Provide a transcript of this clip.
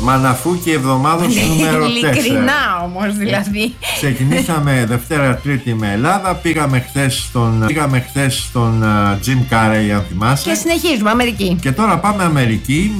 Μαναφούκη εβδομάδος νούμερο 4. Ειλικρινά όμως δηλαδή. Ξεκινήσαμε Δευτέρα Τρίτη με Ελλάδα. Πήγαμε χθες στον Jim Carrey, αν θυμάσαι. Και συνεχίζουμε Αμερική. Και τώρα πάμε Αμερική.